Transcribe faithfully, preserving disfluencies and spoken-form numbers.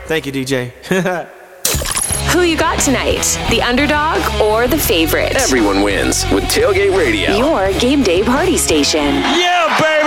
Thank you, D J. Who you got tonight? The underdog or the favorite? Everyone wins with Tailgate Radio. Your game day party station. Yeah, baby!